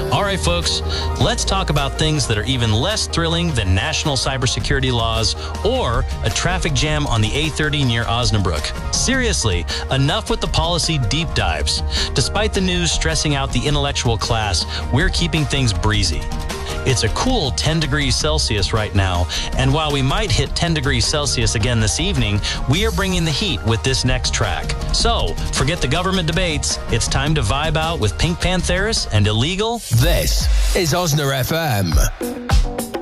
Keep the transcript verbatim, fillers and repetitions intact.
All right, folks, let's talk about things that are even less thrilling than national cybersecurity laws or a traffic jam on the A thirty near Osnabrück. Seriously, enough with the policy deep dives. Despite the news stressing out the intellectual class, we're keeping things breezy. It's a cool ten degrees Celsius right now, and while we might hit ten degrees Celsius again this evening, we are bringing the heat with this next track. So, forget the government debates. It's time to vibe out with Pink Pantheris and Illegal. This is Osna F M.